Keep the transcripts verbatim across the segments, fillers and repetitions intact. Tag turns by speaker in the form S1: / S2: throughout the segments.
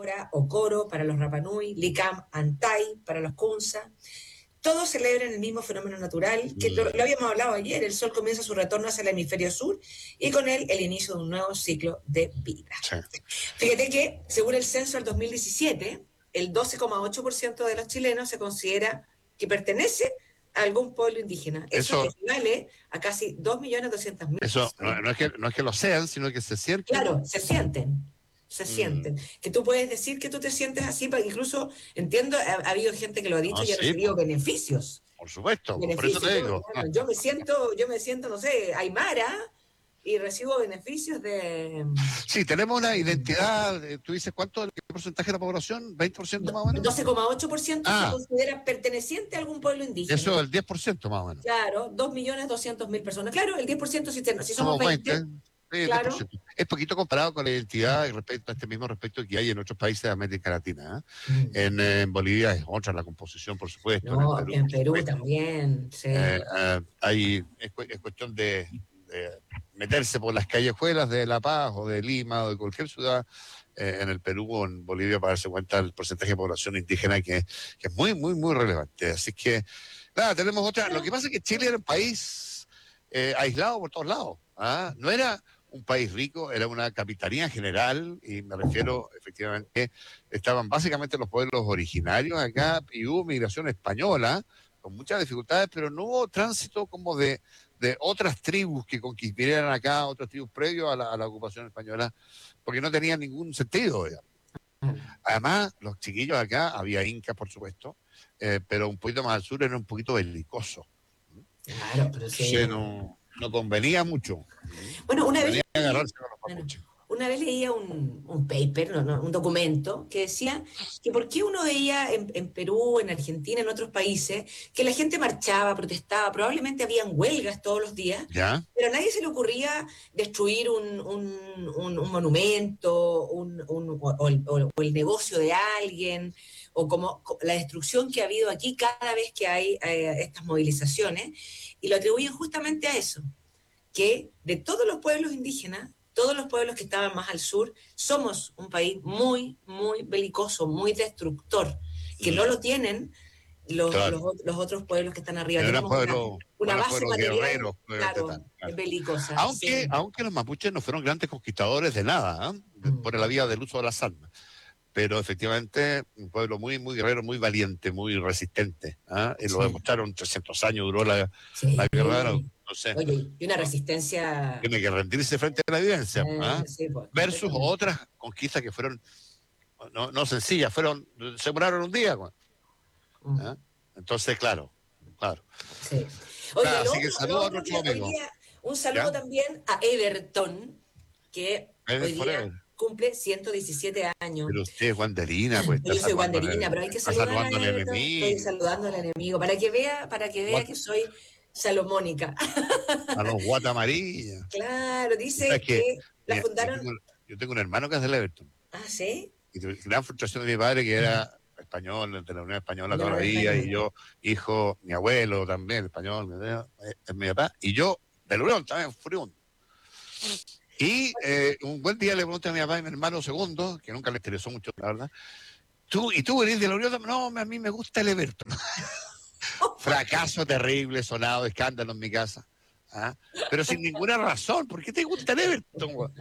S1: Cabra o Coro para los Rapanui, Licam, Antay para los Kunza. Todos celebran el mismo fenómeno natural, que lo, lo habíamos hablado ayer. El Sol comienza su retorno hacia el hemisferio sur y con él el inicio de un nuevo ciclo de vida.
S2: Sí.
S1: Fíjate que, según el censo del dos mil diecisiete, el doce coma ocho por ciento de los chilenos se considera que pertenece a algún pueblo indígena. Eso, eso equivale a casi dos millones doscientas mil
S2: Eso
S1: personas.
S2: no, no, es que, no es que lo sean, sino que se sienten.
S1: Claro, se sienten. Se
S2: Mm.
S1: sienten. Que tú puedes decir que tú te sientes así, incluso, entiendo, ha, ha habido gente que lo ha dicho
S2: No,
S1: y ha
S2: sí,
S1: recibido
S2: pues,
S1: beneficios.
S2: por supuesto, por eso
S1: Beneficios.
S2: te
S1: Yo,
S2: digo.
S1: bueno, yo me siento, yo me siento, no sé, aymara y recibo beneficios de...
S2: Sí, tenemos una identidad, eh, tú dices, ¿cuánto qué porcentaje de la población? ¿veinte por ciento más o menos?
S1: doce coma ocho por ciento
S2: Ah.
S1: se considera perteneciente a algún pueblo indígena.
S2: Eso es el diez por ciento más o menos.
S1: Claro, dos millones doscientos mil personas. Claro, el diez por ciento si, te, si somos,
S2: Somos
S1: veinte.
S2: veinte. Sí,
S1: Claro.
S2: diez por ciento. Es poquito comparado con la identidad y respecto a este mismo respecto que hay en otros países de América Latina. ¿eh?
S1: Mm.
S2: En, eh, en Bolivia es otra la composición, por supuesto.
S1: No,
S2: en el Perú,
S1: en
S2: por
S1: Perú
S2: supuesto.
S1: también, sí.
S2: Eh, eh, hay, es, cu- es cuestión de, de meterse por las callejuelas de La Paz o de Lima o de cualquier ciudad eh, en el Perú o en Bolivia para darse cuenta del porcentaje de población indígena que, que es muy, muy, muy relevante. Así que, nada, tenemos otra. Lo que pasa es que Chile era un país eh, aislado por todos lados. ¿ah? No era un país rico, era una capitanía general, y me refiero efectivamente, estaban básicamente los pueblos originarios acá, y hubo migración española, con muchas dificultades, pero no hubo tránsito como de, de otras tribus que conquistaran acá, otras tribus previos a la, a la ocupación española, porque no tenía ningún sentido. Digamos. Además, los chiquillos acá, había incas, por supuesto, eh, pero un poquito más al sur era un poquito belicoso.
S1: Claro, pero sí.
S2: Entonces, no, no convenía mucho.
S1: Bueno, una vez,
S2: Convenía agarrarse con los
S1: bueno,
S2: mapuches.
S1: una vez leía un, un paper, no, no, un documento, que decía que por qué uno veía en, en Perú, en Argentina, en otros países, que la gente marchaba, protestaba, probablemente habían huelgas todos los días,
S2: ¿Ya?
S1: pero a nadie se le ocurría destruir un, un, un, un monumento un, un, o, el, o el negocio de alguien, o como la destrucción que ha habido aquí cada vez que hay eh, estas movilizaciones, y lo atribuyen justamente a eso, que de todos los pueblos indígenas, todos los pueblos que estaban más al sur, somos un país muy, muy belicoso, muy destructor, que no lo tienen los,
S2: Claro.
S1: los, los otros pueblos que están arriba.
S2: Eran
S1: Tenemos
S2: pueblos,
S1: una, una
S2: eran
S1: base
S2: pueblos
S1: material,
S2: guerreros,
S1: claro,
S2: tal, claro.
S1: belicosa.
S2: Aunque,
S1: Sí.
S2: aunque los mapuches no fueron grandes conquistadores de nada, ¿eh?
S1: Mm.
S2: por la vía del uso de las armas. Pero efectivamente, un pueblo muy, muy guerrero, muy valiente, muy resistente. ¿eh? Y lo
S1: Sí.
S2: demostraron, trescientos años duró la,
S1: Sí.
S2: la guerra, no, no sé.
S1: Oye, y una resistencia...
S2: Tiene que rendirse frente a la evidencia.
S1: Eh,
S2: ¿eh?
S1: sí, pues,
S2: Versus
S1: completamente.
S2: otras conquistas que fueron, no, no sencillas, fueron, se demoraron un día.
S1: Mm.
S2: ¿eh? Entonces, claro, claro.
S1: Sí. Oye,
S2: Nada,
S1: lo
S2: así que
S1: otro,
S2: saludo
S1: lo
S2: a
S1: otro
S2: nuestro
S1: que hoy
S2: amigo.
S1: día, un saludo
S2: ¿Ya?
S1: también a Everton, que
S2: Ever
S1: hoy día
S2: Forever.
S1: cumple ciento diecisiete años.
S2: Pero usted es guanderina, pues está
S1: Yo soy
S2: saludando al
S1: guanderina, pero hay que
S2: está
S1: saludar
S2: saludando
S1: a
S2: al
S1: Everton. Estoy
S2: enemigo.
S1: saludando al enemigo, para que vea, para que vea
S2: Guat-
S1: que soy salomónica.
S2: A los guatamarillas.
S1: Claro,
S2: ¿Sabes
S1: dice
S2: qué?
S1: que la
S2: Mira, yo,
S1: fundaron...
S2: tengo, yo tengo un hermano que es del Everton.
S1: Ah, ¿sí?
S2: Y tuve gran frustración de mi padre, que era español, de la Unión Española
S1: De la
S2: toda la
S1: Unión
S2: vida, y
S1: Española.
S2: yo, hijo, mi abuelo también, español, mi, eh, mi papá, y yo, del Unión también, furibundo. Y eh, un buen día le pregunté a mi papá y mi hermano segundo, que nunca le interesó mucho, la verdad, ¿tú, ¿y tú venís de la Unión? No, a mí me gusta el Everton. Fracaso terrible, sonado, escándalo en mi casa. ¿ah? Pero sin ninguna razón. ¿Por qué te gusta el Everton? güey?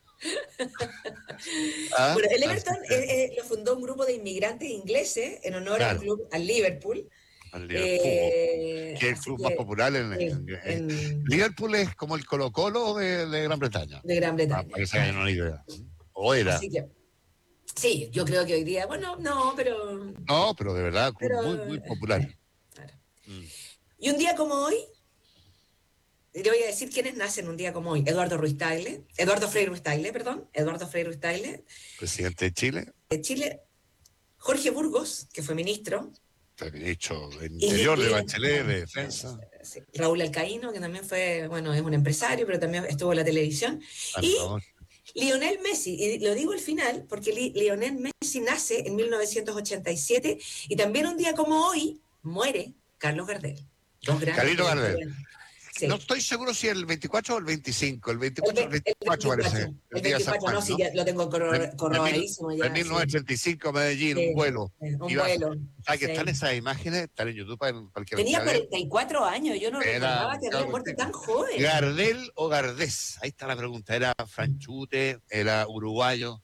S2: ¿Ah?
S1: Bueno, el
S2: Así
S1: Everton
S2: que,
S1: eh, eh, lo fundó un grupo de inmigrantes ingleses en honor al
S2: claro,
S1: club, al Liverpool.
S2: al Liverpool,
S1: Eh,
S2: que es el
S1: así
S2: club más
S1: que
S2: popular en,
S1: eh,
S2: en- en-
S1: en,
S2: Liverpool es como el Colo-Colo de, de Gran Bretaña,
S1: de Gran
S2: para,
S1: Bretaña.
S2: para que se hagan una idea. O era.
S1: Así que, sí, yo creo que hoy día, bueno, no, pero,
S2: No, pero de verdad, club
S1: pero
S2: muy, muy
S1: eh,
S2: popular.
S1: sí, claro.
S2: Mm.
S1: Y un día como hoy, le voy a decir quiénes nacen un día como hoy. Eduardo Ruiz Tagle, Eduardo Frei Ruiz Tagle, perdón, Eduardo Frei Ruiz Tagle,
S2: Presidente de Chile,
S1: de Chile, Jorge Burgos, que fue ministro,
S2: ministro del
S1: y,
S2: Interior, de
S1: y-
S2: Bachelet, de Defensa,
S1: sí, Raúl Alcaíno, que también fue, bueno, es un empresario, pero también estuvo en la televisión, y
S2: Salvador.
S1: Lionel Messi, y lo digo al final porque Li- Lionel Messi nace en mil novecientos ochenta y siete y también un día como hoy muere Carlos Gardel. Dos grandes
S2: Carlito Gardel.
S1: comediantes.
S2: no
S1: Sí.
S2: estoy seguro si el veinticuatro o el veinticinco, el
S1: El,
S2: veinticuatro o el
S1: ve- el
S2: veinticuatro parece,
S1: veinticuatro,
S2: el
S1: el
S2: día de San
S1: veinticuatro,
S2: Juan,
S1: no, sí,
S2: ¿no?
S1: ya lo tengo
S2: De,
S1: corro-
S2: de, mil,
S1: corroboradísimo
S2: de
S1: ya, sí.
S2: mil novecientos treinta y cinco, Medellín, un
S1: Sí,
S2: vuelo.
S1: sí, un
S2: Iba,
S1: vuelo,
S2: ¿sabes que están
S1: sí.
S2: esas imágenes? Están en YouTube para cualquiera que
S1: Tenía
S2: la vea.
S1: cuarenta y cuatro años, yo no
S2: Era
S1: recordaba
S2: un
S1: que había
S2: cabro
S1: muerto tan
S2: chico.
S1: joven.
S2: ¿Gardel o Gardés? Ahí está la pregunta. ¿Era franchute? ¿Era uruguayo?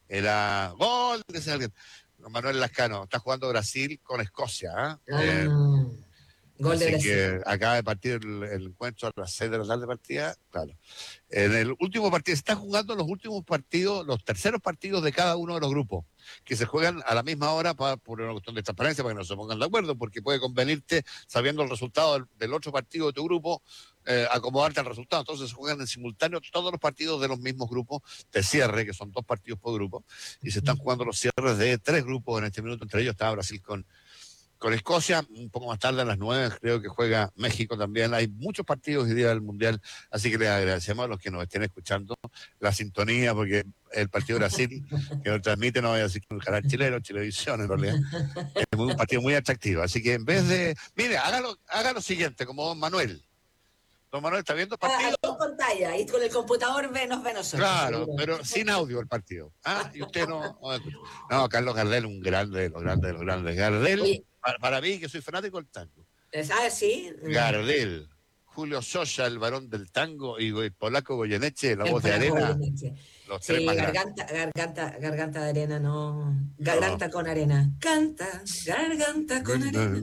S2: ¿Era gol? Dice alguien. Manuel Lascano, está jugando Brasil con Escocia. ¿Ah? Eh,
S1: Ah, gol de
S2: así
S1: Brasil.
S2: que acaba de partir el, el encuentro a las seis de la tarde partida. Claro. En el último partido, se está jugando los últimos partidos, los terceros partidos de cada uno de los grupos, que se juegan a la misma hora pa, por una cuestión de transparencia, para que no se pongan de acuerdo, porque puede convenirte, sabiendo el resultado del, del otro partido de tu grupo, eh, acomodarte al resultado. Entonces se juegan en simultáneo todos los partidos de los mismos grupos de cierre, que son dos partidos por grupo, y se están jugando los cierres de tres grupos en este minuto. Entre ellos está Brasil con con Escocia, un poco más tarde a las nueve, creo que juega México también. Hay muchos partidos hoy día del Mundial, así que les agradecemos a los que nos estén escuchando la sintonía, porque el partido de Brasil, que lo transmite, no voy a decir con el canal chileno, Chilevisión en realidad, es muy, un partido muy atractivo. Así que en vez de, mire, hágalo, haga lo siguiente, como don Manuel. Don Manuel está viendo el
S1: Ah,
S2: partido,
S1: ahí en pantalla, y con el computador ve, nos ve nosotros,
S2: claro,
S1: seguro.
S2: pero sin audio el partido. Ah, y usted no, no escucha. No, Carlos Gardel, un grande de los grandes de los grandes. Gardel,
S1: Oye,
S2: para, para mí, que soy fanático del tango.
S1: ah, sí, mm,
S2: Gardel, Julio Sosa, el varón del tango, y el polaco Goyeneche, la
S1: el
S2: voz de
S1: polaco
S2: arena,
S1: Goyeneche.
S2: los tres
S1: Sí,
S2: más grandes.
S1: garganta, garganta, garganta de arena, no.
S2: No.
S1: Garganta con arena. Canta, garganta con arena.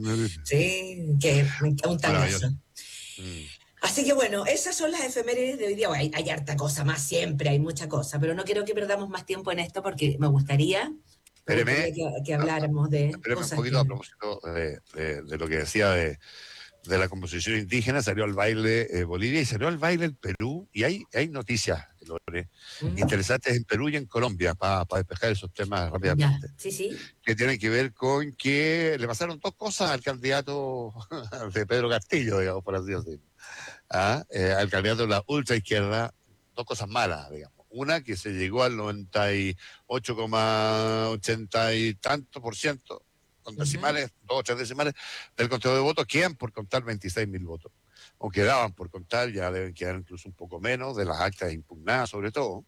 S1: Sí, que un tangazo.
S2: Maravilloso. Mm.
S1: Así que bueno, esas son las efemérides de hoy día. Bueno, hay, hay harta cosa más siempre, hay mucha cosa, pero no quiero que perdamos más tiempo en esto porque me gustaría, me gustaría
S2: Espéreme,
S1: que, que
S2: a- a-
S1: habláramos de
S2: espéreme un
S1: cosas
S2: poquito a
S1: que...
S2: propósito de, de- de lo que decía de, de la composición indígena. Salió al baile eh, Bolivia y salió al baile el Perú, y hay, hay noticias, Lore,
S1: ¿Mm?
S2: interesantes en Perú y en Colombia, para despejar esos temas
S1: Ya,
S2: rápidamente,
S1: sí, sí.
S2: que tienen que ver con que le pasaron dos cosas al candidato de Pedro Castillo, digamos, por así decirlo. ¿Ah? Eh, al candidato de la ultra izquierda, dos cosas malas, digamos. Una, que se llegó al noventa y ocho coma ochenta y tanto por ciento, con
S1: Ujú.
S2: decimales, dos o tres decimales, del conteo de votos, quedan por contar veintiséis mil votos. O quedaban por contar, ya deben quedar incluso un poco menos, de las actas impugnadas sobre todo.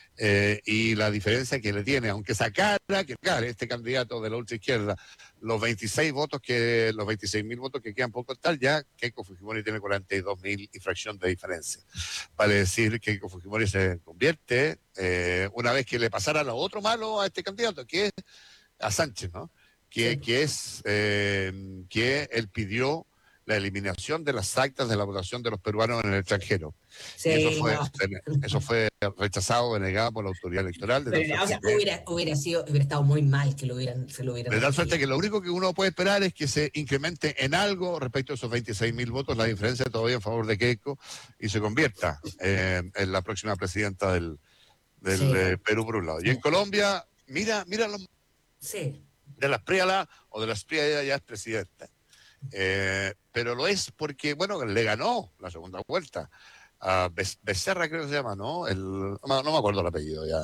S2: Eh, y la diferencia que le tiene, aunque sacara, que sacara este candidato de la ultra izquierda los veintiséis votos que, los veintiséis mil votos que quedan por contar, ya Keiko Fujimori tiene cuarenta y dos mil y fracción de diferencia. Vale decir que Keiko Fujimori se convierte, eh, una vez que le pasara lo otro malo a este candidato, que es a Sánchez, ¿no? Que,
S1: Sí,
S2: que es eh, que él pidió la eliminación de las actas de la votación de los peruanos en el extranjero. Y eso
S1: sí,
S2: fue,
S1: no.
S2: eso fue rechazado, denegado por la autoridad electoral, de tal
S1: Pero, o
S2: suerte
S1: sea,
S2: que,
S1: hubiera, hubiera sido, hubiera estado muy mal que lo hubieran, se lo hubieran
S2: de tal suerte
S1: requerido.
S2: que lo único que uno puede esperar es que se incremente en algo respecto a esos veintiséis mil votos, la diferencia todavía en favor de Keiko, y se convierta eh, en la próxima presidenta del, del
S1: Sí,
S2: eh, Perú por un lado. Y en Colombia, mira, mira los
S1: sí.
S2: de las Priala o de las Priala ya es presidenta. Eh, pero lo es porque, bueno, le ganó la segunda vuelta a Becerra, creo que se llama, ¿no? El, no, no me acuerdo el apellido ya.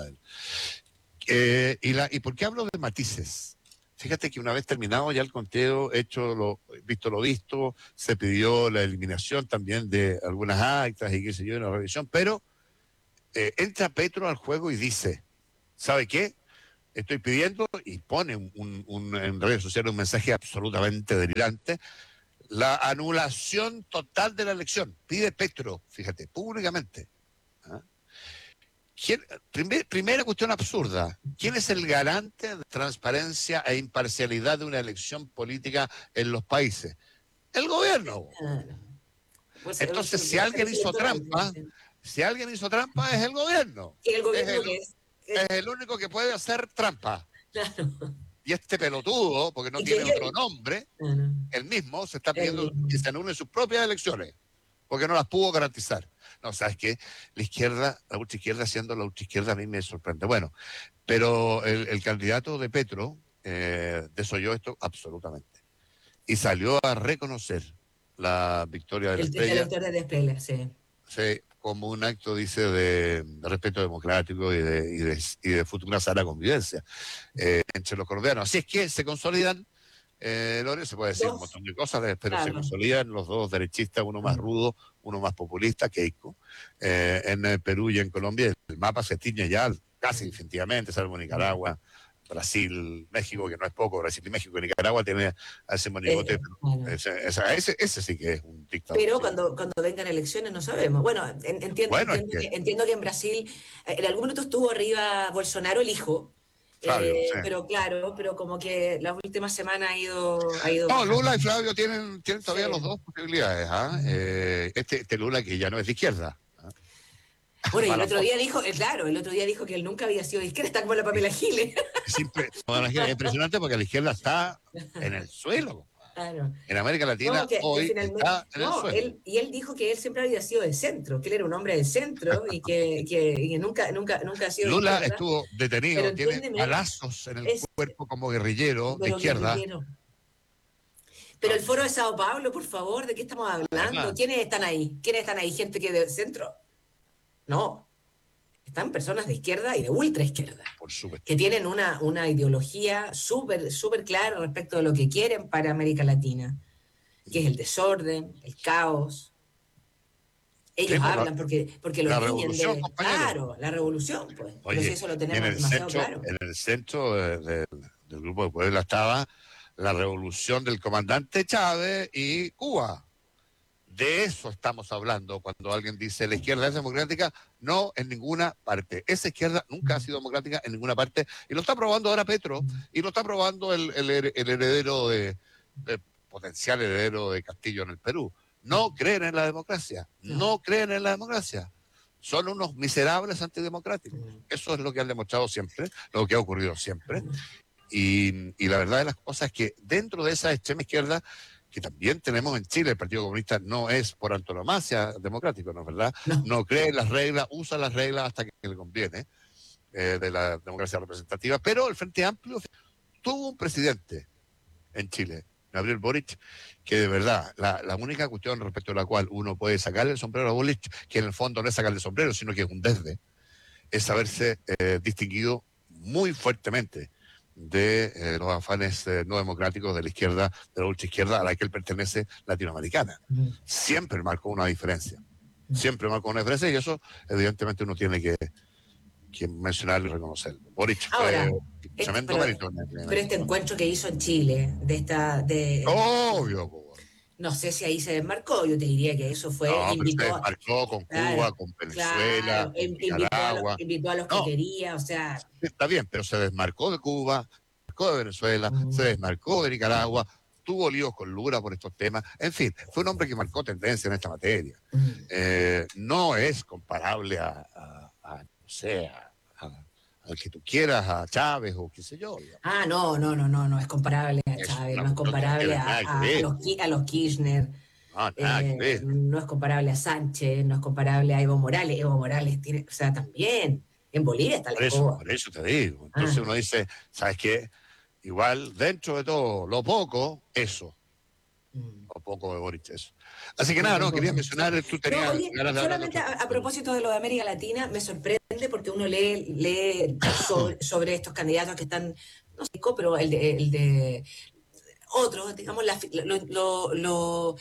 S2: Eh, y, la, ¿Y por qué hablo de matices? Fíjate que una vez terminado ya el conteo, hecho lo, visto lo visto, se pidió la eliminación también de algunas actas y qué sé yo, una revisión, pero eh, entra Petro al juego y dice, ¿sabe qué? Estoy pidiendo, y pone un, un, un, en redes sociales un mensaje absolutamente delirante, la anulación total de la elección. Pide Petro, fíjate, públicamente. ¿Ah? ¿Quién, primer, primera cuestión absurda. ¿Quién es el garante de transparencia e imparcialidad de una elección política en los países? El gobierno.
S1: Claro. Pues el,
S2: Entonces, si
S1: el
S2: alguien
S1: servicio
S2: hizo
S1: electoral.
S2: trampa, si alguien hizo trampa, es el gobierno.
S1: ¿Y el
S2: Es
S1: gobierno
S2: el,
S1: qué es?
S2: es
S1: Eh,
S2: el único que puede hacer trampa.
S1: Claro.
S2: Y este pelotudo, porque no
S1: ¿Y qué?
S2: tiene otro nombre,
S1: Claro.
S2: él mismo se está
S1: El
S2: pidiendo
S1: mismo.
S2: que se anulen sus propias elecciones, porque no las pudo garantizar. No, ¿sabes qué? La izquierda, la ultra izquierda siendo la ultra izquierda a mí me sorprende. Bueno, pero el, el candidato de Petro eh, desoyó esto absolutamente. Y salió a reconocer la victoria de la
S1: El, el
S2: estrella,
S1: elector de Despelia, sí.
S2: sí, como un acto, dice, de, de respeto democrático y de, y de, y de futura sana convivencia eh, entre los colombianos. Así es que se consolidan, eh, Lore, se puede decir un
S1: Dos,
S2: montón de cosas, pero se
S1: claro.
S2: consolidan los dos derechistas, uno más rudo, uno más populista, Keiko. Eh, en el Perú y en Colombia el mapa se tiñe ya casi definitivamente, salvo Nicaragua, Brasil, México, que no es poco, Brasil y México, Nicaragua tiene a ese monigote,
S1: Eh, bueno.
S2: ese, ese, ese, ese sí que es un dictador.
S1: Pero
S2: Sí.
S1: cuando, cuando vengan elecciones no sabemos. Bueno, en, entiendo,
S2: Bueno,
S1: entiendo,
S2: es
S1: que,
S2: que,
S1: entiendo que en Brasil eh, en algún momento estuvo arriba Bolsonaro, el hijo,
S2: Flavio,
S1: eh,
S2: sí.
S1: pero claro, pero como que las últimas semanas ha ido, ha ido
S2: No,
S1: bajando.
S2: Lula y Flavio tienen, tienen todavía
S1: Sí.
S2: las dos posibilidades. ¿Ah? Eh, este, este Lula que ya no es de izquierda. ¿Ah?
S1: Bueno, y el
S2: Para
S1: otro
S2: las
S1: día
S2: dos.
S1: dijo, eh, claro, el otro día dijo que él nunca había sido de izquierda, está como la Pamela Giles.
S2: Es, impre- no, la izquierda es impresionante porque la izquierda está en el suelo.
S1: Claro.
S2: En América Latina
S1: No, que, que
S2: hoy
S1: finalmente,
S2: está en el
S1: no,
S2: suelo.
S1: él, y él dijo que él siempre había sido de centro, que él era un hombre del centro y que, que, y que nunca, nunca, nunca ha sido de
S2: Lula
S1: izquierda.
S2: estuvo
S1: Pero
S2: detenido, tiene
S1: entiéndeme,
S2: balazos en el
S1: es,
S2: cuerpo como guerrillero de
S1: pero
S2: izquierda.
S1: guerrillero. Pero el foro de Sao Paulo, por favor, ¿de qué estamos hablando?
S2: Además,
S1: ¿Quiénes están ahí? ¿Quiénes están ahí? ¿Gente que de centro? No, están personas de izquierda y de ultra izquierda,
S2: por supuesto.
S1: que tienen una, una ideología súper, súper clara respecto de lo que quieren para América Latina, que es el desorden, el caos.
S2: Sí,
S1: Ellos
S2: por la,
S1: hablan porque, porque lo
S2: la
S1: tiñen
S2: revolución,
S1: de,
S2: compañero.
S1: claro, la revolución, pues. Pero si
S2: Oye,
S1: eso lo
S2: y en
S1: tenemos
S2: el
S1: demasiado
S2: centro,
S1: claro.
S2: en el centro de- de- del grupo de Puebla estaba la revolución del comandante Chávez y Cuba. De eso estamos hablando cuando alguien dice la izquierda es democrática, no en ninguna parte. Esa izquierda nunca ha sido democrática en ninguna parte y lo está probando ahora Petro y lo está probando el, el, el heredero de, de potencial heredero de Castillo en el Perú. No creen en la democracia, no creen en la democracia. Son unos miserables antidemocráticos. Eso es lo que han demostrado siempre, lo que ha ocurrido siempre. Y, y la verdad de las cosas es que dentro de esa extrema izquierda que también tenemos en Chile, el Partido Comunista no es por antonomasia democrático, ¿no es verdad?
S1: No.
S2: No cree en las reglas, usa las reglas hasta que le conviene eh, de la democracia representativa, pero el Frente Amplio tuvo un presidente en Chile, Gabriel Boric, que de verdad, la, la única cuestión respecto a la cual uno puede sacarle el sombrero a Boric, que en el fondo no es sacarle el sombrero, sino que es un desde, es haberse eh, distinguido muy fuertemente de eh, los afanes eh, no democráticos de la izquierda, de la ultraizquierda a la que él pertenece latinoamericana. Siempre marcó una diferencia, siempre marcó una diferencia y eso evidentemente uno tiene que, que mencionarlo y reconocerlo. Boric
S1: Ahora,
S2: fue
S1: este,
S2: tremendo
S1: pero,
S2: mérito. En, en
S1: pero este encuentro que hizo en Chile, de esta, de,
S2: Obvio, po.
S1: no sé si ahí se desmarcó, yo te diría que eso fue,
S2: No, pero se
S1: invitó,
S2: desmarcó con
S1: claro,
S2: Cuba, con Venezuela,
S1: claro,
S2: con
S1: in- invitó a, los,
S2: Nicaragua.
S1: invitó a los que
S2: No,
S1: quería, o sea,
S2: está bien, pero se desmarcó de Cuba, se desmarcó de Venezuela,
S1: mm,
S2: se desmarcó de Nicaragua, tuvo líos con Lula por estos temas. En fin, fue un hombre que marcó tendencia en esta materia.
S1: mm.
S2: Eh, no es comparable a, a, a no sé, a, a- al que tú quieras, a Chávez o qué sé yo. Digamos.
S1: Ah, no, no, no, no, no es comparable a
S2: Es
S1: Chávez,
S2: una
S1: no es
S2: cuestión que no
S1: comparable
S2: tiene
S1: a,
S2: nada que
S1: a, a
S2: ver.
S1: los, Ki- a los Kirchner,
S2: No, nada que
S1: eh,
S2: ver.
S1: no es comparable a Sánchez, no es comparable a Evo Morales, Evo Morales tiene, o sea, también, en Bolivia está la
S2: Por eso,
S1: escoba.
S2: por eso te digo.
S1: Ah,
S2: Entonces uno dice, ¿sabes qué? Igual, dentro de todo, lo poco, eso.
S1: mm.
S2: Lo poco de Boric, eso. Así que nada,
S1: Poca
S2: no, quería
S1: cosa.
S2: mencionar, tú
S1: No,
S2: tenías
S1: oye,
S2: ganas de hablar de
S1: solamente
S2: otro.
S1: a, a propósito de lo de América Latina, me sorprende porque uno lee, lee sobre, sobre estos candidatos que están, no sé, pero el de, el de otros, digamos, la, lo, lo, lo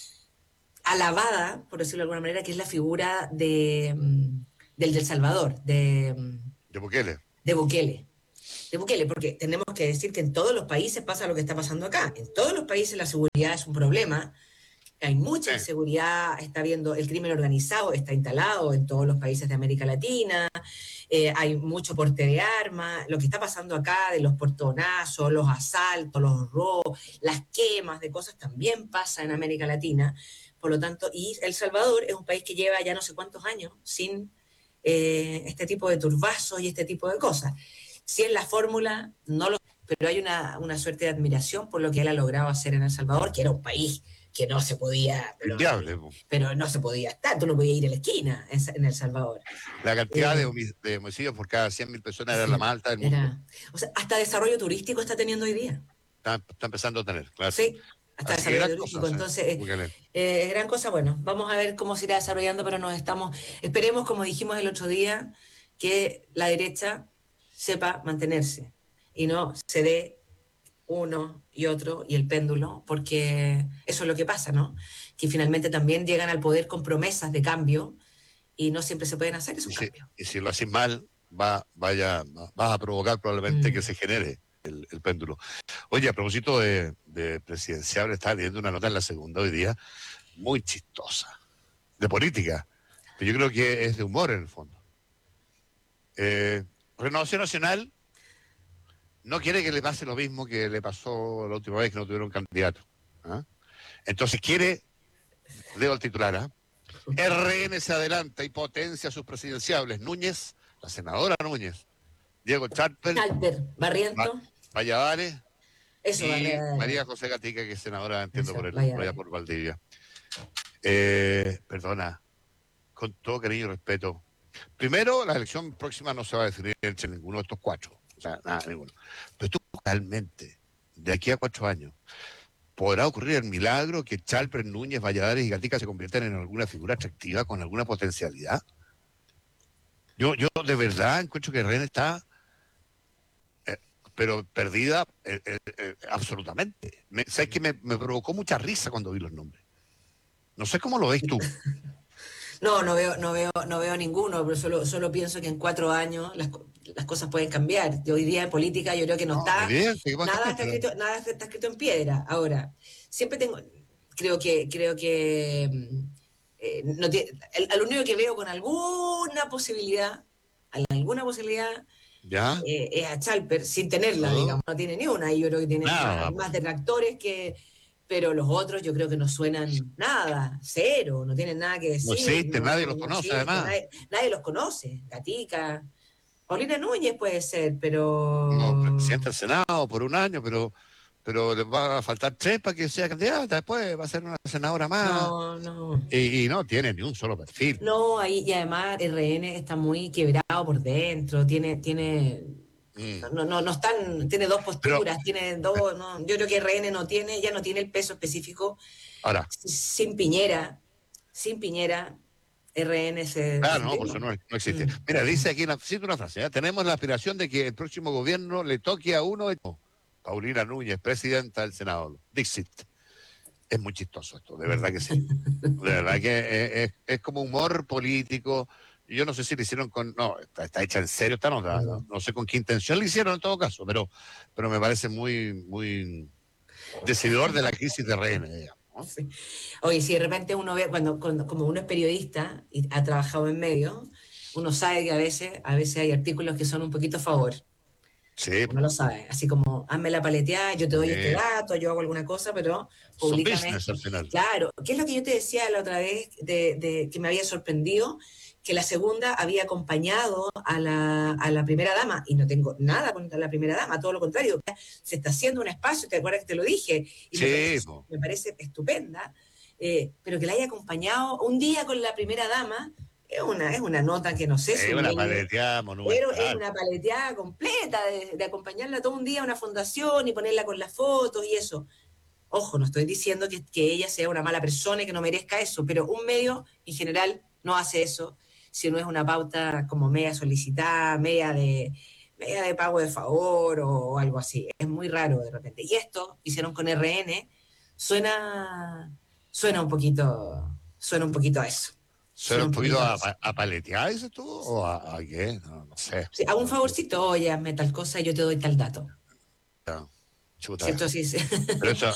S1: alabada, por decirlo de alguna manera, que es la figura de, mm, del del Salvador, de, mm,
S2: De Bukele.
S1: de Bukele. De Bukele, porque tenemos que decir que en todos los países pasa lo que está pasando acá. En todos los países la seguridad es un problema. Hay mucha
S2: Sí.
S1: inseguridad, está viendo el crimen organizado, está instalado en todos los países de América Latina, eh, hay mucho porte de armas, lo que está pasando acá de los portonazos, los asaltos, los robos, las quemas de cosas también pasa en América Latina. Por lo tanto, y El Salvador es un país que lleva ya no sé cuántos años sin eh, este tipo de turbazos y este tipo de cosas. Si es la fórmula, no lo sé, pero hay una, una suerte de admiración por lo que él ha logrado hacer en El Salvador, que era un país que no se podía, pero,
S2: Inviable.
S1: pero no se podía estar, tú no podías ir a la esquina en, en El Salvador.
S2: La cantidad
S1: Eh,
S2: de, homi- de homicidios por cada cien mil personas era
S1: sí,
S2: la más alta del mundo.
S1: era, o sea, hasta desarrollo turístico está teniendo hoy día.
S2: Está, está empezando a tener, claro.
S1: Sí, hasta
S2: Así que
S1: desarrollo
S2: gran
S1: turístico.
S2: cosa, sí,
S1: Entonces, eh,
S2: Bukele.
S1: eh, gran cosa, bueno, vamos a ver cómo se irá desarrollando, pero nos estamos, esperemos, como dijimos el otro día, que la derecha sepa mantenerse y no se dé uno y otro y el péndulo, porque eso es lo que pasa, ¿no? Que finalmente también llegan al poder con promesas de cambio y no siempre se pueden hacer
S2: Y
S1: esos
S2: si,
S1: cambios.
S2: y si lo haces mal, va, vaya, va- vas a provocar probablemente que
S1: Mm.
S2: se genere el, el péndulo. Oye, a propósito de, de presidenciable, estaba leyendo una nota en La Segunda hoy día, muy chistosa, de política, pero yo creo que es de humor en el fondo. Eh, Renovación Nacional no quiere que le pase lo mismo que le pasó la última vez que no tuvieron candidato. ¿Ah? Entonces quiere, leo el titular, ¿ah? R N se adelanta y potencia a sus presidenciables. Núñez, la senadora Núñez, Diego Charper,
S1: Alper,
S2: Va-
S1: Barriento,
S2: Valladares
S1: eso,
S2: y
S1: Barriento,
S2: María José Gatica, que es senadora, entiendo, por
S1: eso,
S2: el, por allá
S1: Valladares.
S2: por Valdivia. Eh, perdona, con todo cariño y respeto. Primero, la elección próxima no se va a definir entre ninguno de estos cuatro. O sea, nada, ninguno. Pero tú, realmente, de aquí a cuatro años, ¿podrá ocurrir el milagro que Chalper, Núñez, Valladares y Gatica se conviertan en alguna figura atractiva con alguna potencialidad? Yo, yo de verdad encuentro que Ren está, eh, pero perdida eh, eh, eh, absolutamente. Me, ¿sabes que me, me provocó mucha risa cuando vi los nombres? No sé cómo lo ves tú.
S1: No, no veo, no veo, no veo ninguno, pero solo, solo pienso que en cuatro años las, co- las cosas pueden cambiar. De hoy día en política yo creo que no
S2: No,
S1: está,
S2: evidente que van a
S1: nada
S2: cambiar,
S1: está
S2: pero
S1: escrito, nada está escrito en piedra. Ahora, siempre tengo, creo que, creo que mm, eh, no tiene, el, al único que veo con alguna posibilidad, alguna posibilidad,
S2: ya,
S1: eh, es a Chalper, sin tenerla,
S2: no,
S1: digamos, no tiene ni una, y yo creo que tiene
S2: nada,
S1: más,
S2: vamos.
S1: más detractores que, pero los otros yo creo que no suenan nada, cero, no tienen nada que
S2: No
S1: decir,
S2: existe,
S1: no,
S2: nadie
S1: no,
S2: los
S1: no
S2: conoce
S1: existe,
S2: además.
S1: nadie, nadie los conoce, Gatica, Paulina Núñez puede ser,
S2: Como
S1: pero
S2: presidente del Senado por un año, pero, pero les va a faltar tres para que sea candidata. Después va a ser una senadora más.
S1: no, no.
S2: Y, y no tiene ni un solo perfil.
S1: No, ahí, y además R N está muy quebrado por dentro, tiene, tiene,
S2: Mm.
S1: no, no, no están, tiene dos
S2: Pero
S1: posturas, tiene dos, no, yo creo que R N no tiene, ya no tiene el peso específico.
S2: ahora,
S1: Sin Piñera, sin Piñera, R N se,
S2: ah,
S1: se
S2: no, por eso
S1: pegó.
S2: no, no existe.
S1: Mm.
S2: Mira, dice aquí, una- cito una frase, ¿eh? Tenemos la aspiración de que el próximo gobierno le toque a uno de... Paulina Núñez, presidenta del Senado. Dixit. Es muy chistoso esto, de verdad que sí. De verdad que es, es- es como humor político. Yo no sé si lo hicieron con... No, está, está hecha en serio esta nota. No,
S1: Mm.
S2: no sé con qué intención lo hicieron en todo caso, pero, pero me parece muy, muy decidor de la crisis de rehenes, digamos, ¿no?
S1: Sí. Oye, si de repente uno ve, cuando, cuando- como uno es periodista y ha trabajado en medios, uno sabe que a veces, a veces hay artículos que son un poquito a favor.
S2: Sí,
S1: Uno
S2: pues,
S1: lo sabe. Así como, hazme la paleteada, yo te doy este
S2: eh,
S1: dato, yo hago alguna cosa, pero
S2: son
S1: públicame
S2: business
S1: esto.
S2: al final.
S1: Claro, ¿qué es lo que yo te decía la otra vez de, de- que me había sorprendido? Que la segunda había acompañado a la, a la primera dama, y no tengo nada contra la primera dama, todo lo contrario, se está haciendo un espacio, ¿te acuerdas que te lo dije? Y me
S2: Sí,
S1: parece,
S2: pues.
S1: me parece estupenda, eh, pero que la haya acompañado un día con la primera dama, es una, es una nota que no sé,
S2: Es
S1: su
S2: una
S1: nivel,
S2: paleteada
S1: pero es
S2: monumental.
S1: una paleteada completa de, de acompañarla todo un día a una fundación y ponerla con las fotos y eso. Ojo, no estoy diciendo que, que ella sea una mala persona y que no merezca eso, pero un medio en general no hace eso si no es una pauta como media solicitada, media de, media de pago de favor o algo así. Es muy raro de repente. Y esto hicieron con R N, suena, suena un poquito, suena un poquito a eso.
S2: ¿Suena
S1: Suena
S2: un
S1: un
S2: poquito
S1: poquito a
S2: a,
S1: eso.
S2: a, a paletear, dices tú? ¿O a, a qué? No, no sé.
S1: Sí, hago un
S2: No, no,
S1: favorcito, oye, hazme tal cosa y yo te doy tal dato.
S2: no. Chuta.
S1: ¿Cierto? Sí, sí.
S2: Pero eso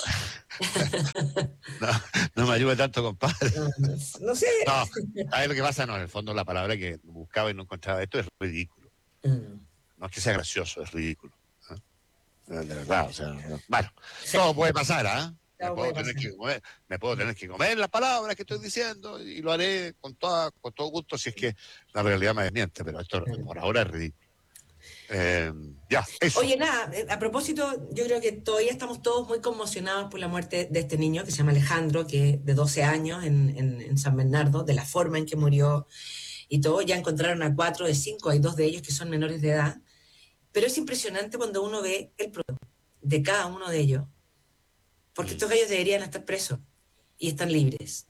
S2: no, no me ayuda tanto, compadre.
S1: No, no, no sé.
S2: No, ¿sabes lo que pasa? No, en el fondo la palabra que buscaba y no encontraba esto es ridículo.
S1: Mm.
S2: No es que sea gracioso, es ridículo. ¿Ah? De verdad, o sea, no. Bueno,
S1: Sí,
S2: todo puede pasar, ¿ah? Me
S1: todo
S2: puedo
S1: puede
S2: tener
S1: pasar.
S2: que comer, me puedo tener que comer las palabras que estoy diciendo y lo haré con toda, con todo gusto si es que la realidad me desmiente, pero esto
S1: Mm.
S2: por ahora es ridículo. Eh, ya, eso.
S1: Oye, nada, eh, a propósito, yo creo que todavía estamos todos muy conmocionados por la muerte de este niño que se llama Alejandro, que es de doce años en, en, en San Bernardo, de la forma en que murió y todo. Ya encontraron a cuatro de cinco, hay dos de ellos que son menores de edad. Pero es impresionante cuando uno ve el producto de cada uno de ellos, porque
S2: Mm.
S1: estos gallos deberían estar presos y están libres.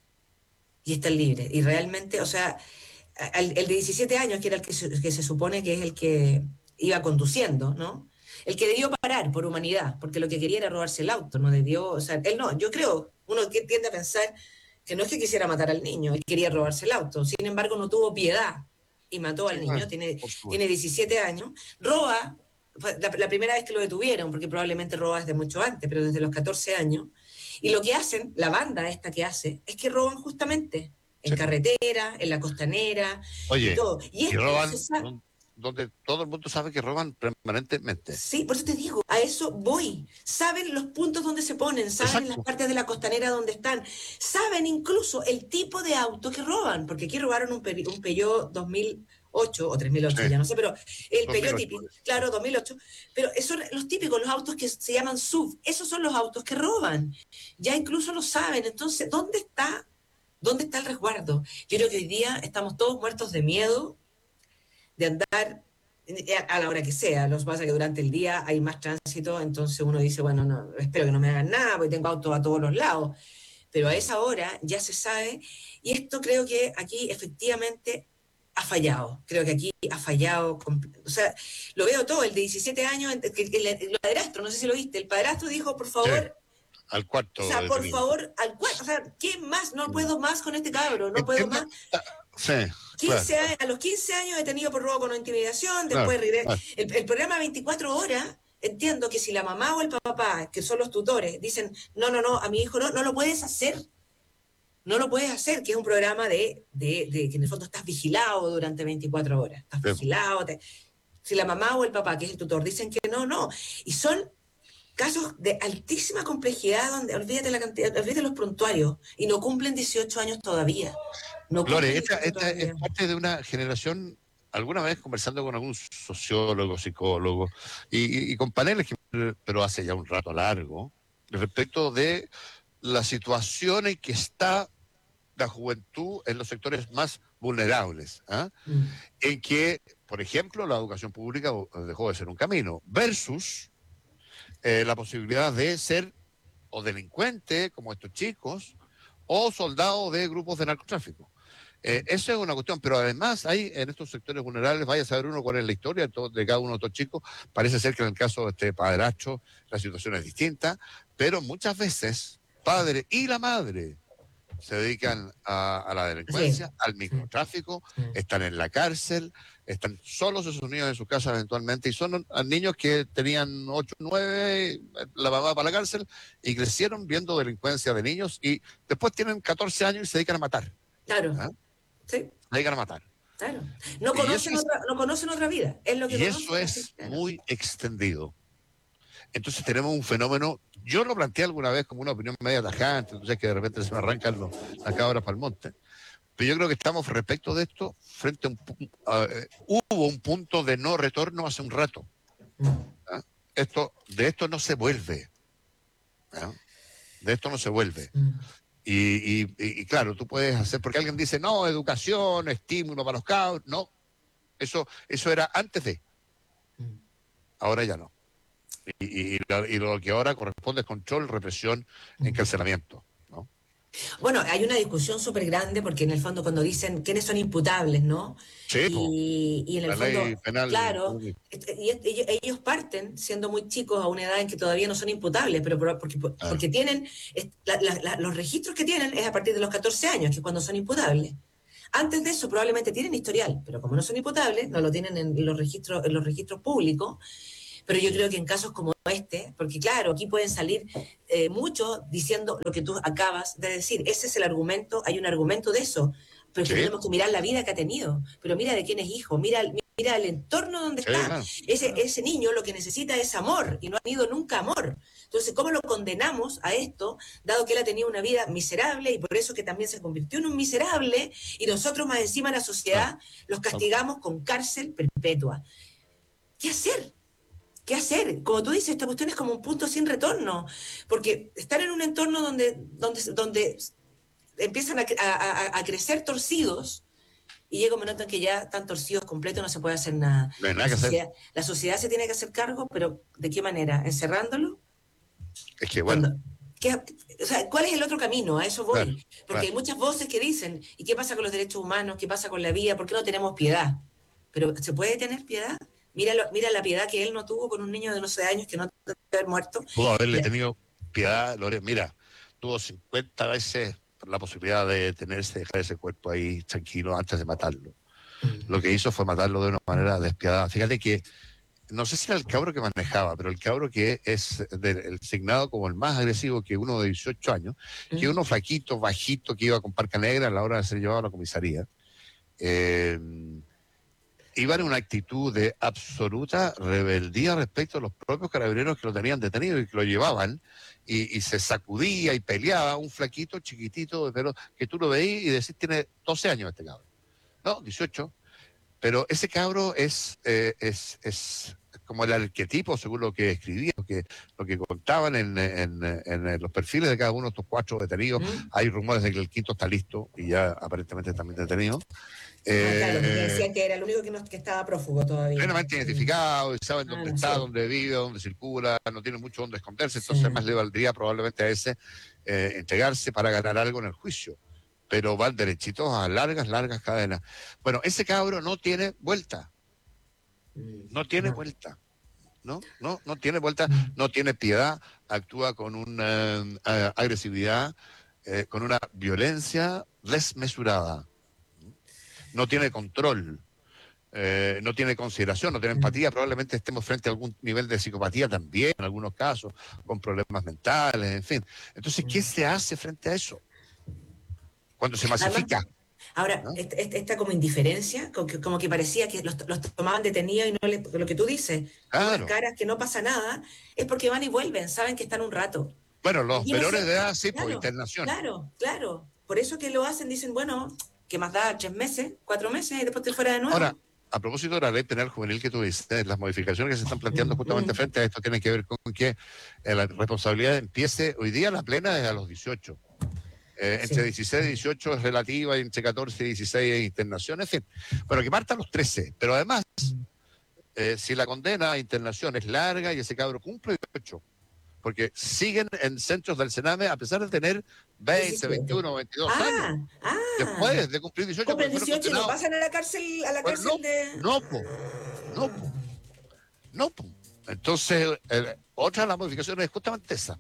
S1: Y están libres. Y realmente, o sea, al- el de diecisiete años, que era el que se, que se supone que es el que iba conduciendo, ¿no? El que debió parar por humanidad, porque lo que quería era robarse el auto, no debió, o sea, él no, yo creo, uno que tiende a pensar que no es que quisiera matar al niño, él quería robarse el auto, sin embargo no tuvo piedad y mató
S2: Sí,
S1: al
S2: bueno,
S1: niño, tiene,
S2: por supuesto.
S1: tiene diecisiete años, roba, la, la primera vez que lo detuvieron, porque probablemente roba desde mucho antes, pero desde los catorce años, y lo que hacen, la banda esta que hace, es que roban justamente en
S2: Sí, pues.
S1: carretera, en la costanera y
S2: Oye,
S1: todo. Y
S2: y
S1: esto se
S2: roban
S1: sabe.
S2: don- donde todo el mundo sabe que roban permanentemente.
S1: Sí, por eso te digo, a eso voy. Saben los puntos donde se ponen, saben en las
S2: Exacto.
S1: partes de la costanera donde están, saben incluso el tipo de auto que roban, porque aquí robaron un, Pe- un Peugeot dos mil ocho o tres mil ocho,
S2: Sí,
S1: ya no sé, pero el Peugeot
S2: dos mil ocho
S1: típico,
S2: parece.
S1: claro, dos mil ocho, pero esos son los típicos, los autos que se llaman S U V, esos son los autos que roban. Ya incluso lo saben, entonces, ¿dónde está? ¿Dónde está el resguardo? Yo creo que hoy día estamos todos muertos de miedo de andar a la hora que sea. Lo que pasa es que durante el día hay más tránsito, entonces uno dice, bueno, no, espero que no me hagan nada, porque tengo autos a todos los lados. Pero a
S2: Mm.
S1: esa hora ya se sabe, y esto creo que aquí efectivamente ha fallado. Creo que aquí ha fallado. O sea, lo veo todo, el de diecisiete años, el, el, el padrastro, no sé si lo viste, el padrastro dijo, por
S2: Sí,
S1: favor,
S2: al
S1: o
S2: cuarto
S1: sea, por
S2: detenido.
S1: favor, al cuarto, o sea, ¿qué más? No
S2: Mm.
S1: puedo más con este cabro, no puedo
S2: Entiendo.
S1: más.
S2: Ah, sí, claro,
S1: quince años, a los quince años detenido por robo con intimidación,
S2: claro,
S1: después regre-
S2: claro.
S1: el, el programa veinticuatro horas, entiendo que si la mamá o el papá, que son los tutores, dicen, no, no, no, a mi hijo no, no lo puedes hacer, no lo puedes hacer, que es un programa de, de, de que en el fondo estás vigilado durante veinticuatro horas, estás
S2: Sí,
S1: vigilado, te- si la mamá o el papá, que es el tutor, dicen que no, no, y son casos de altísima complejidad donde, olvídate la cantidad, olvídate los prontuarios, y no cumplen dieciocho años todavía, no
S2: Lore,
S1: cumplen
S2: esta,
S1: dieciocho
S2: esta es
S1: todavía.
S2: parte de una generación, alguna vez conversando con algún sociólogo, psicólogo, y, y- y con paneles, que, pero hace ya un rato largo, respecto de la situación en que está la juventud en los sectores más vulnerables, ¿ah?
S1: Mm.
S2: En que, por ejemplo, la educación pública dejó de ser un camino, versus eh, la posibilidad de ser o delincuente, como estos chicos, o soldado de grupos de narcotráfico. Eh, eso es una cuestión, pero además hay en estos sectores vulnerables, vaya a saber uno cuál es la historia de, todo, de cada uno de estos chicos. Parece ser que en el caso de este padrastro la situación es distinta, pero muchas veces padre y la madre se dedican a, a la
S1: Sí,
S2: delincuencia, al
S1: sí,
S2: microtráfico,
S1: sí.
S2: están en la cárcel, están solos esos niños en sus casas eventualmente, y son niños que tenían ocho, nueve, la mamá para la cárcel, y crecieron viendo delincuencia de niños, y después tienen catorce años y se dedican a matar.
S1: Claro,
S2: ¿Ah?
S1: sí,
S2: Se dedican a matar.
S1: claro. No
S2: Y eso
S1: conocen
S2: es,
S1: otra, no conocen otra vida, es lo que
S2: y eso
S1: conocen así.
S2: es
S1: Claro.
S2: muy extendido. Entonces tenemos un fenómeno, yo lo planteé alguna vez como una opinión media tajante, entonces que de repente se me arrancan los, las cabras para el monte. Pero yo creo que estamos respecto de esto frente a un pu- a, eh, hubo un punto de no retorno hace un rato.
S1: Mm.
S2: ¿Ah? Esto, de esto no se vuelve. ¿Ah? De esto no se vuelve.
S1: Mm.
S2: Y, y- y claro, tú puedes hacer, porque alguien dice, no, educación, estímulo para los cabros. No, eso, eso era antes de,
S1: Mm.
S2: ahora ya no. Y, y- y lo, y lo que ahora corresponde es control, represión,
S1: Mm.
S2: encarcelamiento. ¿No?
S1: Bueno, hay una discusión súper grande porque en el fondo cuando dicen quiénes son imputables, ¿no?
S2: Sí, po,
S1: Y, y en el
S2: la ley
S1: fondo,
S2: penal.
S1: claro, este, y est- ellos, ellos parten siendo muy chicos a una edad en que todavía no son imputables, pero por- porque,
S2: Claro,
S1: porque tienen, est- la- la- la- los registros que tienen es a partir de los catorce años, que es cuando son imputables. Antes de eso probablemente tienen historial, pero como no son imputables, no lo tienen en los registros, en los registros públicos. Pero yo creo que en casos como este, porque claro, aquí pueden salir eh, muchos diciendo lo que tú acabas de decir. Ese es el argumento, hay un argumento de eso, pero es que
S2: sí,
S1: tenemos que mirar la vida que ha tenido. Pero mira de quién es hijo, mira, mira el entorno donde
S2: sí,
S1: está.
S2: claro.
S1: Ese,
S2: Claro.
S1: ese niño lo que necesita es amor y no ha tenido nunca amor. Entonces, ¿cómo lo condenamos a esto, dado que él ha tenido una vida miserable y por eso que también se convirtió en un miserable y nosotros más encima la
S2: Claro.
S1: sociedad los castigamos con cárcel perpetua? ¿Qué hacer? ¿Qué hacer? Como tú dices, esta cuestión es como un punto sin retorno, porque estar en un entorno donde, donde, donde empiezan a, a, a crecer torcidos y llega un momento en que ya están torcidos completos, no se puede hacer nada.
S2: No hay nada
S1: La
S2: que hacer.
S1: sociedad, la sociedad se tiene que hacer cargo, pero ¿de qué manera? ¿Encerrándolo?
S2: Es que bueno,
S1: Cuando, ¿qué, o sea, ¿cuál es el otro camino? A eso
S2: claro,
S1: voy. Porque
S2: claro.
S1: hay muchas voces que dicen, ¿y qué pasa con los derechos humanos? ¿Qué pasa con la vida? ¿Por qué no tenemos piedad? Pero ¿se puede tener piedad Mira, lo, mira la piedad que él no tuvo con un niño de doce años que no debe haber muerto.
S2: Pudo haberle
S1: Ya.
S2: tenido piedad, Lore. Mira, tuvo cincuenta veces la posibilidad de tenerse, dejar ese cuerpo ahí tranquilo antes de matarlo. Lo que hizo fue matarlo de una manera despiadada. Fíjate que, no sé si era el cabro que manejaba, pero el cabro que es del, el signado como el más agresivo, que uno de dieciocho años, que uno flaquito, bajito, que iba con parca negra a la hora de ser llevado a la comisaría, eh, iba en una actitud de absoluta rebeldía respecto a los propios carabineros que lo tenían detenido y que lo llevaban, y, y se sacudía y peleaba, un flaquito chiquitito, pero que tú lo veías y decís, tiene doce años este cabro. No, dieciocho. Pero ese cabro es, eh, es, es como el arquetipo, según lo que escribían, lo que, lo que contaban en, en, en los perfiles de cada uno de estos cuatro detenidos.
S1: ¿Mm?
S2: Hay rumores de que el quinto está listo y ya aparentemente también detenido.
S1: Ah, claro, porque
S2: Eh,
S1: decían que era el único que, no, que estaba prófugo todavía.
S2: plenamente
S1: Mm.
S2: identificado, y saben
S1: Ah,
S2: dónde
S1: no
S2: está,
S1: sé.
S2: dónde vive, dónde circula, no tiene mucho dónde esconderse,
S1: Sí.
S2: entonces más le valdría probablemente a ese eh, entregarse para ganar algo en el juicio. Pero van derechitos a largas, largas cadenas. Bueno, ese cabro no tiene vuelta,
S1: Mm,
S2: no tiene
S1: no.
S2: vuelta, ¿no? No, no tiene vuelta,
S1: Mm.
S2: no tiene piedad, actúa con una eh, agresividad, eh, con una violencia desmesurada, no tiene control. Eh, no tiene consideración, no tiene
S1: Mm.
S2: empatía, probablemente estemos frente a algún nivel de psicopatía también, en algunos casos, con problemas mentales, en fin. Entonces, ¿qué
S1: Mm.
S2: se hace frente a eso? Cuando se
S1: Además,
S2: masifica,
S1: ahora,
S2: ¿no?
S1: esta, esta- esta como indiferencia, como que, como que parecía que los, los tomaban detenidos y no les, lo que tú dices, con unas
S2: Claro.
S1: caras que no pasa nada, es porque van y vuelven, saben que están un rato.
S2: Bueno, los
S1: Aquí no
S2: menores de
S1: sé,
S2: edad, sí, por
S1: claro,
S2: internación.
S1: claro, claro. Por eso que lo hacen, dicen, bueno, ¿qué más da? ¿Tres meses? ¿Cuatro meses? Y después te fuera de
S2: Ahora,
S1: nuevo.
S2: a propósito de la ley penal juvenil que tú dices, las modificaciones que se están planteando
S1: Mm,
S2: justamente
S1: mm.
S2: frente a esto tienen que ver con que eh, la responsabilidad empiece hoy día la plena desde a los dieciocho. Eh, entre
S1: Sí.
S2: dieciséis y dieciocho es relativa, y entre catorce y dieciséis es internación, en fin. Bueno, que parta a los trece, pero además,
S1: Mm.
S2: eh, si la condena a internación es larga y ese cabro cumple dieciocho, porque siguen en centros del Sename a pesar de tener veinte,
S1: diecisiete.
S2: veintiuno, veintidós años,
S1: Ah, ah.
S2: después de cumplir dieciocho,
S1: Cumplen
S2: porque fueron
S1: dieciocho y no
S2: condenados.
S1: pasan a la cárcel, a la
S2: Bueno, no,
S1: cárcel de.
S2: no, po, no, po, no, po. Entonces, eh, otra de las modificaciones es justamente esa,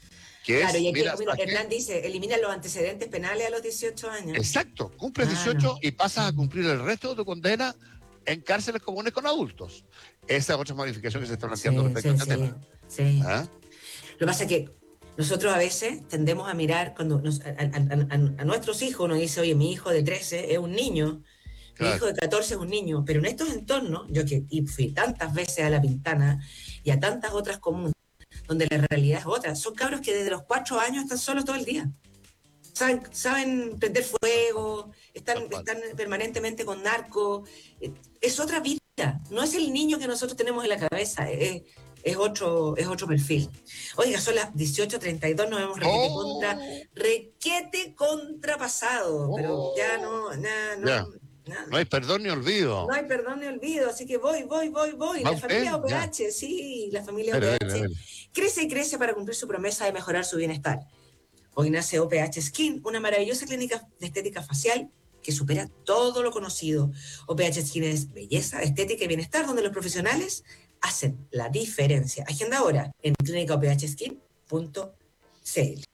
S2: que
S1: Claro,
S2: es,
S1: y aquí,
S2: mira,
S1: mira,
S2: ¿sabes qué?
S1: Hernán dice, elimina los antecedentes penales a los dieciocho años.
S2: Exacto, cumples
S1: Claro.
S2: dieciocho y pasas a cumplir el resto de tu condena en cárceles comunes con adultos. Esa es otra modificación que se está planteando
S1: Sí,
S2: respecto a
S1: sí,
S2: este
S1: sí,
S2: tema.
S1: sí.
S2: ¿Ah?
S1: Lo que pasa es que nosotros a veces tendemos a mirar, cuando nos- a, a- a- a nuestros hijos, uno dice, oye, mi hijo de trece es un niño, mi hijo
S2: Claro.
S1: de catorce es un niño, pero en estos entornos, yo que y fui tantas veces a La Pintana y a tantas otras comunas, donde la realidad es otra, son cabros que desde los cuatro años están solos todo el día. Saben, saben prender
S2: Tal cual,
S1: fuego,
S2: tal
S1: están,
S2: cual.
S1: están permanentemente con narcos. Eh, Es otra vida, no es el niño que nosotros tenemos en la cabeza, es, es otro, es otro perfil. Oiga, son las dieciocho treinta y dos, nos vemos requete contra,
S2: ¡Oh!
S1: requete contrapasado, pero ya
S2: ¡Oh!
S1: no, nada, no,
S2: Ya,
S1: nada.
S2: no hay perdón ni
S1: No
S2: olvido.
S1: hay perdón ni olvido, así que voy, voy, voy, voy.
S2: ¿Va
S1: La
S2: usted?
S1: familia
S2: Ya.
S1: O P H, sí, la familia
S2: Dele, dele,
S1: O P H
S2: dele.
S1: crece y crece para cumplir su promesa de mejorar su bienestar. Hoy nace O P H Skin, una maravillosa clínica de estética facial que supera todo lo conocido. O P H Skin es belleza, estética y bienestar, donde los profesionales hacen la diferencia. Agenda ahora en clínica o p h skin punto c l.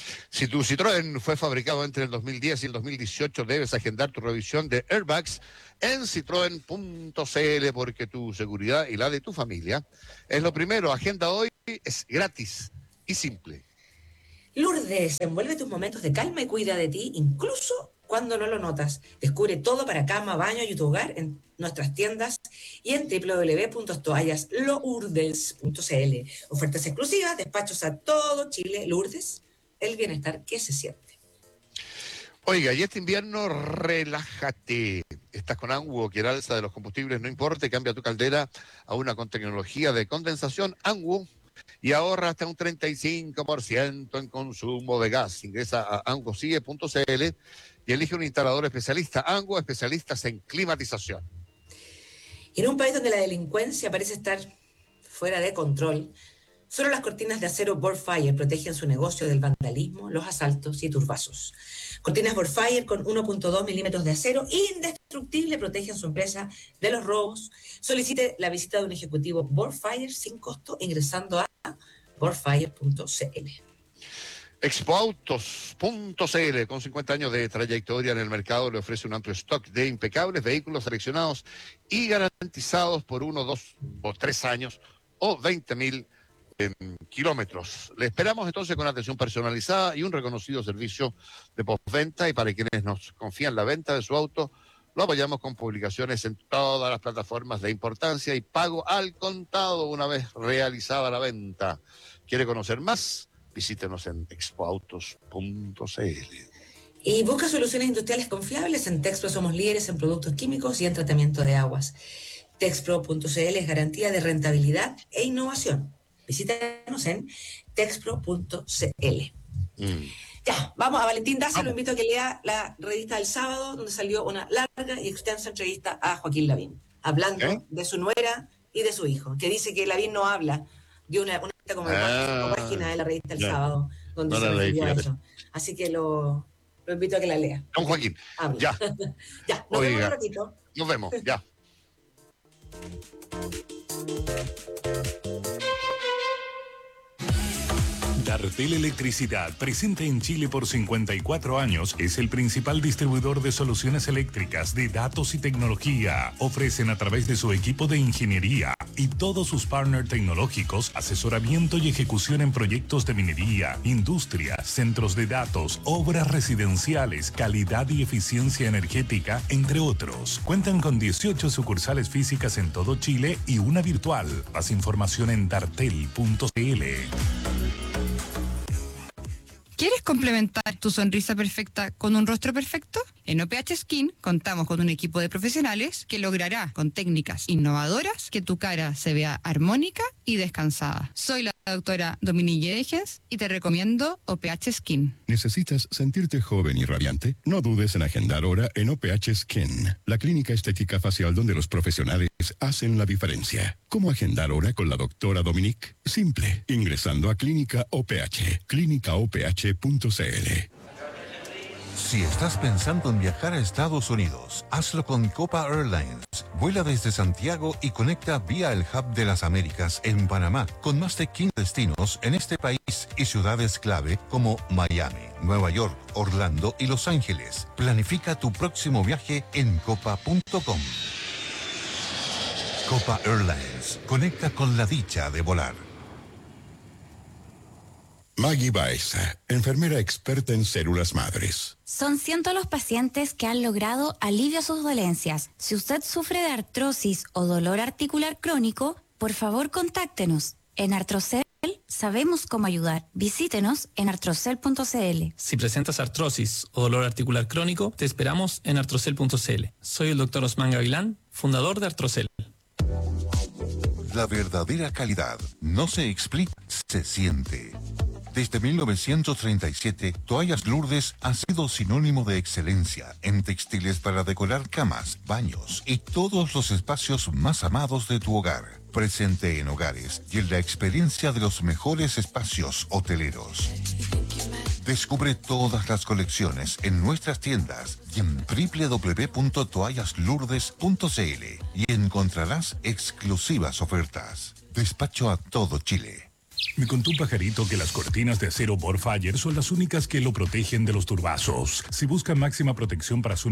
S2: Si tu Citroën fue fabricado entre el dos mil diez y el dos mil dieciocho, debes agendar tu revisión de airbags en citroen punto c l, porque tu seguridad y la de tu familia es lo primero. Agenda hoy, es gratis y simple.
S1: Lourdes, envuelve tus momentos de calma y cuida de ti, incluso cuando no lo notas. Descubre todo para cama, baño y tu hogar en nuestras tiendas y en w w w punto toallas lourdes punto c l. Ofertas exclusivas, despachos a todo Chile. Lourdes, el bienestar que se siente.
S2: Oiga, y este invierno relájate. Estás con Anguo, que el alza de los combustibles no importa, y cambia tu caldera a una con tecnología de condensación Anguo y ahorra hasta un treinta y cinco por ciento en consumo de gas. Ingresa a anguocie punto c l y elige un instalador especialista. Anguo, especialistas en climatización.
S1: Y en un país donde la delincuencia parece estar fuera de control, Solo las cortinas de acero Borfire protegen su negocio del vandalismo, los asaltos y turbazos. Cortinas Borfire con uno punto dos milímetros de acero indestructible protegen su empresa de los robos. Solicite la visita de un ejecutivo Borfire sin costo ingresando a borfire punto c l.
S2: Expoautos punto c l, con cincuenta años de trayectoria en el mercado, le ofrece un amplio stock de impecables vehículos seleccionados y garantizados por uno, dos o tres años o veinte mil en kilómetros. Le esperamos entonces con atención personalizada y un reconocido servicio de postventa, y para quienes nos confían la venta de su auto, lo apoyamos con publicaciones en todas las plataformas de importancia y pago al contado una vez realizada la venta. ¿Quiere conocer más? Visítenos en expoautos punto c l.
S1: Y busca soluciones industriales confiables. En Texpro somos líderes en productos químicos y en tratamiento de aguas. Texpro punto c l es garantía de rentabilidad e innovación. Visítanos en texpro punto c l. Mm. Ya, vamos a Valentín Daza, lo invito a que lea la revista del sábado, donde salió una larga y extensa entrevista a Joaquín Lavín, hablando ¿Eh? de su nuera y de su hijo, que dice que Lavín no habla, dio una, una como ah, página de la revista del ya. sábado, donde no se refirió a eso. Así que lo, lo invito a que la lea.
S2: Don Joaquín, habla. ya.
S1: ya, nos Oiga. vemos un ratito.
S2: Nos vemos, ya.
S3: Dartel Electricidad, presente en Chile por cincuenta y cuatro años, es el principal distribuidor de soluciones eléctricas, de datos y tecnología. Ofrecen a través de su equipo de ingeniería y todos sus partners tecnológicos asesoramiento y ejecución en proyectos de minería, industria, centros de datos, obras residenciales, calidad y eficiencia energética, entre otros. Cuentan con dieciocho sucursales físicas en todo Chile y una virtual. Más información en dartel punto c l.
S4: ¿Quieres complementar tu sonrisa perfecta con un rostro perfecto? En O P H Skin contamos con un equipo de profesionales que logrará con técnicas innovadoras que tu cara se vea armónica y descansada. Soy la doctora Dominique Degens y te recomiendo O P H Skin.
S5: ¿Necesitas sentirte joven y radiante? No dudes en agendar hora en O P H Skin, la clínica estética facial donde los profesionales hacen la diferencia. ¿Cómo agendar hora con la doctora Dominique? Simple, ingresando a Clínica O P H, clínica o p h punto c l.
S6: Si estás pensando en viajar a Estados Unidos, hazlo con Copa Airlines. Vuela desde Santiago y conecta vía el Hub de las Américas en Panamá, con más de quince destinos en este país y ciudades clave como Miami, Nueva York, Orlando y Los Ángeles. Planifica tu próximo viaje en copa punto com. Copa Airlines, conecta con la dicha de volar.
S5: Maggie Baeza, enfermera experta en células madres.
S7: Son cientos los pacientes que han logrado alivio a sus dolencias. Si usted sufre de artrosis o dolor articular crónico, por favor contáctenos. En Artrocel sabemos cómo ayudar. Visítenos en artrocel punto c l.
S8: Si presentas artrosis o dolor articular crónico, te esperamos en artrocel punto c l. Soy el doctor Osman Gavilán, fundador de Artrocel.
S6: La verdadera calidad no se explica, se siente. Desde mil novecientos treinta y siete, Toallas Lourdes ha sido sinónimo de excelencia en textiles para decorar camas, baños y todos los espacios más amados de tu hogar. Presente en hogares y en la experiencia de los mejores espacios hoteleros. Descubre todas las colecciones en nuestras tiendas y en doble u doble u doble u punto toallas lourdes punto c l y encontrarás exclusivas ofertas. Despacho a todo Chile.
S3: Me contó un pajarito que las cortinas de acero Borfire son las únicas que lo protegen de los turbazos. Si busca máxima protección para su